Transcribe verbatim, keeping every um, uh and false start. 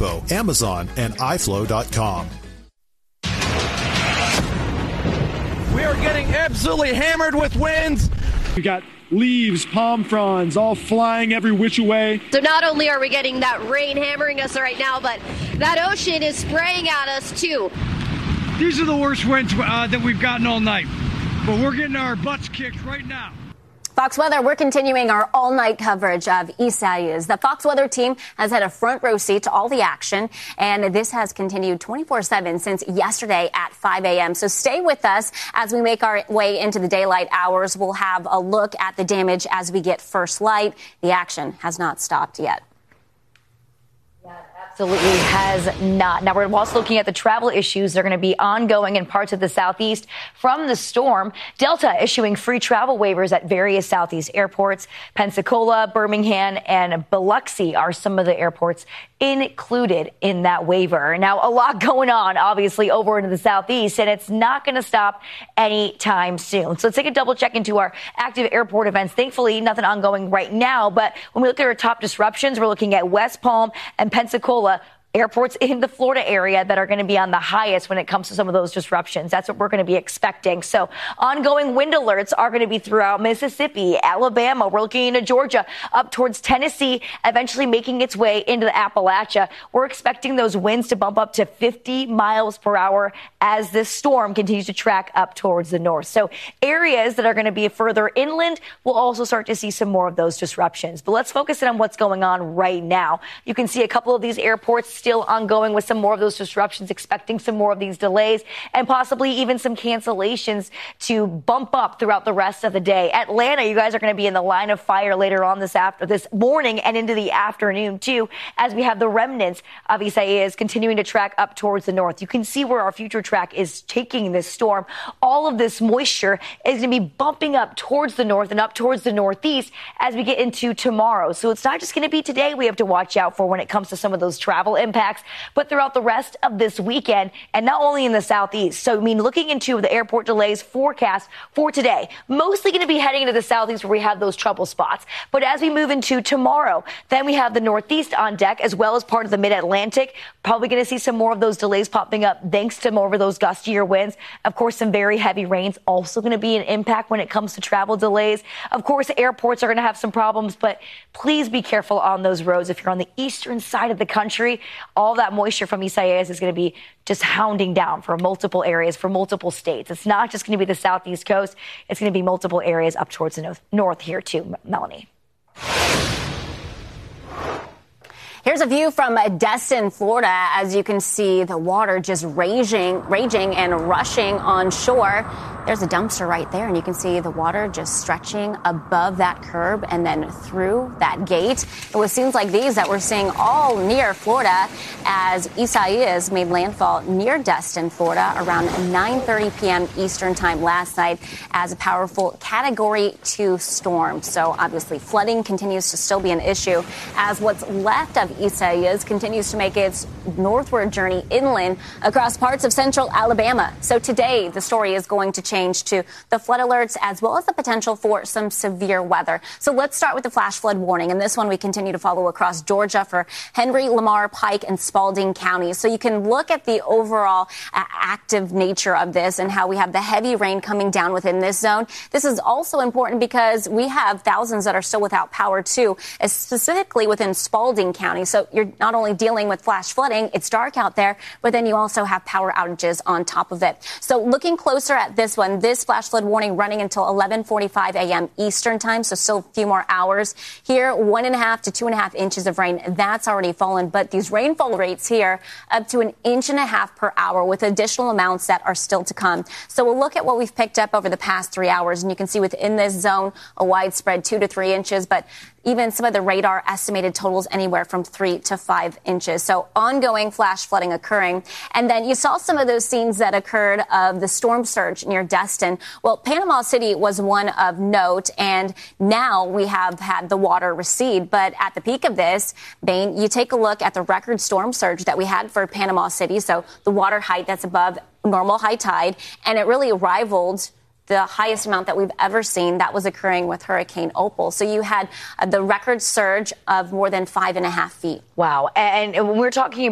Depot, Amazon, and i flow dot com. We are getting absolutely hammered with winds. We got leaves, palm fronds, all flying every which way. So not only are we getting that rain hammering us right now, but that ocean is spraying at us too. These are the worst winds uh, that we've gotten all night, but we're getting our butts kicked right now. Fox Weather, we're continuing our all-night coverage of Isaias. The Fox Weather team has had a front row seat to all the action, and this has continued twenty-four seven since yesterday at five a.m. So stay with us as we make our way into the daylight hours. We'll have a look at the damage as we get first light. The action has not stopped yet. Absolutely has not. Now, we're also looking at the travel issues that are going to be ongoing in parts of the southeast from the storm. Delta issuing free travel waivers at various southeast airports. Pensacola, Birmingham, and Biloxi are some of the airports included in that waiver. Now, a lot going on, obviously, over into the southeast, and it's not going to stop anytime soon. So let's take a double check into our active airport events. Thankfully, nothing ongoing right now, but when we look at our top disruptions, we're looking at West Palm and Pensacola, airports in the Florida area that are going to be on the highest when it comes to some of those disruptions. That's what we're going to be expecting. So ongoing wind alerts are going to be throughout Mississippi, Alabama. We're looking into Georgia, up towards Tennessee, eventually making its way into the Appalachia. We're expecting those winds to bump up to fifty miles per hour as this storm continues to track up towards the north. So areas that are going to be further inland will also start to see some more of those disruptions. But let's focus in on what's going on right now. You can see a couple of these airports still ongoing with some more of those disruptions, expecting some more of these delays and possibly even some cancellations to bump up throughout the rest of the day. Atlanta, you guys are going to be in the line of fire later on this after this morning and into the afternoon too, as we have the remnants of Isaias continuing to track up towards the north. You can see where our future track is taking this storm. All of this moisture is going to be bumping up towards the north and up towards the northeast as we get into tomorrow. So it's not just going to be today we have to watch out for when it comes to some of those travel impacts. Impacts, but throughout the rest of this weekend, and not only in the southeast. So, I mean, looking into the airport delays forecast for today, mostly going to be heading into the southeast where we have those trouble spots. But as we move into tomorrow, then we have the northeast on deck, as well as part of the mid-Atlantic. Probably going to see some more of those delays popping up thanks to more of those gustier winds. Of course, some very heavy rains also going to be an impact when it comes to travel delays. Of course, airports are going to have some problems, but please be careful on those roads. If you're on the eastern side of the country, all that moisture from Isaias is going to be just hounding down for multiple areas, for multiple states. It's not just going to be the southeast coast. It's going to be multiple areas up towards the north, north here too, Melanie. Here's a view from Destin, Florida. As you can see, the water just raging, raging and rushing on shore. There's a dumpster right there, and you can see the water just stretching above that curb and then through that gate. It was scenes like these that we're seeing all near Florida as Isaias made landfall near Destin, Florida around nine thirty p.m. Eastern time last night as a powerful Category two storm. So obviously flooding continues to still be an issue as what's left of Isaias continues to make its northward journey inland across parts of central Alabama. So today the story is going to change change to the flood alerts as well as the potential for some severe weather. So let's start with the flash flood warning. And this one we continue to follow across Georgia for Henry, Lamar, Pike, and Spalding counties. So you can look at the overall uh, active nature of this and how we have the heavy rain coming down within this zone. This is also important because we have thousands that are still without power too, specifically within Spalding County. So you're not only dealing with flash flooding, it's dark out there, but then you also have power outages on top of it. So looking closer at this one, this flash flood warning running until eleven forty-five a.m. Eastern time, so still a few more hours. Here, one and a half to two and a half inches of rain. That's already fallen, but these rainfall rates here up to an inch and a half per hour with additional amounts that are still to come. So we'll look at what we've picked up over the past three hours, and you can see within this zone a widespread two to three inches, but even some of the radar estimated totals anywhere from three to five inches. So ongoing flash flooding occurring. And then you saw some of those scenes that occurred of the storm surge near Destin. Well, Panama City was one of note, and now we have had the water recede. But at the peak of this, Bain, you take a look at the record storm surge that we had for Panama City. So the water height that's above normal high tide, and it really rivaled the highest amount that we've ever seen. That was occurring with Hurricane Opal. So you had uh, the record surge of more than five and a half feet. Wow. And, and when we're talking